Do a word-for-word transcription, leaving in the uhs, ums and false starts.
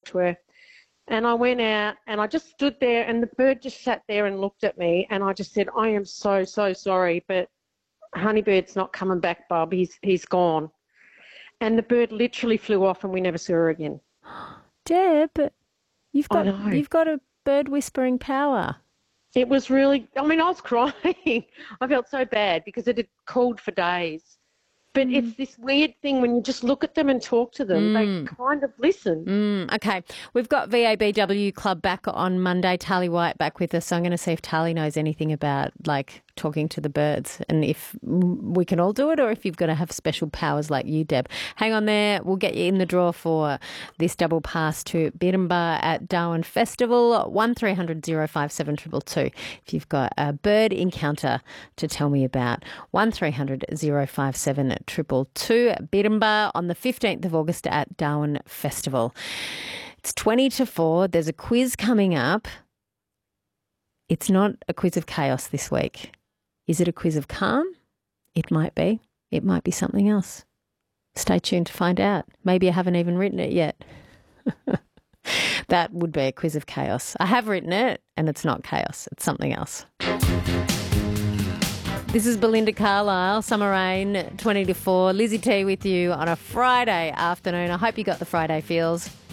to her. And I went out and I just stood there and the bird just sat there and looked at me and I just said, I am so, so sorry, but Honeybird's not coming back, Bob. He's, he's gone. And the bird literally flew off and we never saw her again. Deb, you've I got know. you've got a bird whispering power. It was really, I mean, I was crying. I felt so bad because it had called for days. But mm. it's this weird thing when you just look at them and talk to them, mm. they kind of listen. Mm, okay. We've got V A B W Club back on Monday. Tally White back with us. So I'm going to see if Tally knows anything about, like, talking to the birds and if we can all do it or if you've got to have special powers like you, Deb. Hang on there. We'll get you in the draw for this double pass to Biddenbar at Darwin Festival. one three hundred oh five seven two two two if you've got a bird encounter to tell me about. one three hundred oh five seven two two two. Biddenbar on the fifteenth of August at Darwin Festival. It's twenty to four. There's a quiz coming up. It's not a quiz of chaos this week. Is it a quiz of calm? It might be. It might be something else. Stay tuned to find out. Maybe I haven't even written it yet. That would be a quiz of chaos. I have written it and it's not chaos. It's something else. This is Belinda Carlisle, Summer Rain, twenty to four. Lizzie T with you on a Friday afternoon. I hope you got the Friday feels.